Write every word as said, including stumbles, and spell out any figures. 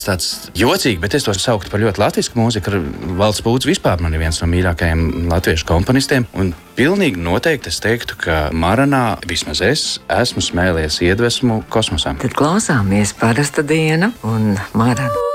Tāds jocīgi, bet es to sauktu par ļoti latviešu mūziku. Valds Pūts vispār man ir viens no mīļākajiem latviešu komponistiem. Un pilnīgi noteikti es teiktu, ka Maranā vismaz es esmu smēlies iedvesmu kosmosam. Tad klausāmies Parasta diena un Marana.